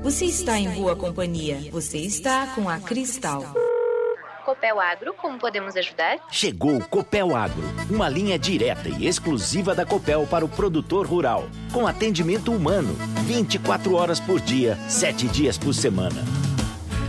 Você está em boa companhia. Você está com a Cristal. Copel Agro, como podemos ajudar? Chegou o Copel Agro, uma linha direta e exclusiva da Copel para o produtor rural, com atendimento humano, 24 horas por dia, 7 dias por semana.